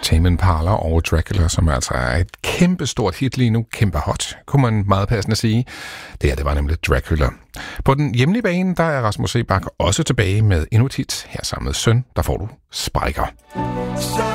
Tame Impala og Dracula, som altså er et kæmpestort hit lige nu. Kæmpe hot, kunne man meget passende sige. Det var nemlig Dracula. På den hjemlige bane, der er Rasmus Seebach også tilbage med endnu et hit. Her sammen med Søn, der får du Sprækker.